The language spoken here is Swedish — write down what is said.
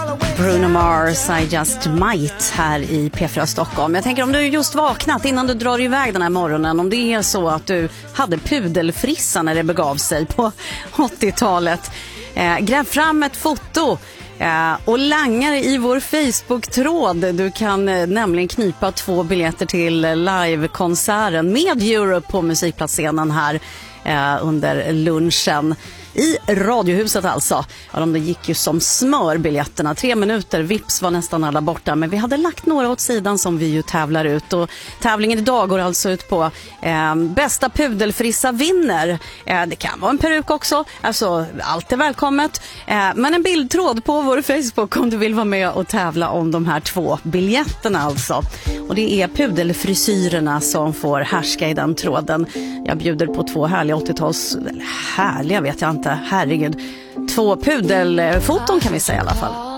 Bruno Mars, I Just Might här i P4 Stockholm. Jag tänker om du just vaknat innan du drar iväg den här morgonen, om det är så att du hade pudelfrissa när det begav sig på 80-talet. Gräv fram ett foto och langar i vår Facebook-tråd. Du kan nämligen knipa 2 biljetter till livekonserten med Europe på musikplatsscenen här under lunchen. I Radiohuset alltså. Ja, de gick ju som smör biljetterna. 3 minuter, vips var nästan alla borta. Men vi hade lagt några åt sidan som vi ju tävlar ut. Och tävlingen idag går alltså ut på bästa pudelfrissa vinner. Det kan vara en peruk också. Alltså, allt är välkommet. Men en bildtråd på vår Facebook om du vill vara med och tävla om de här 2 biljetterna alltså. Och det är pudelfrisyrerna som får härska i den tråden. Jag bjuder på 2 härliga 80-tals... Härliga vet jag inte. Herregud. 2 pudelfoton kan vi säga i alla fall.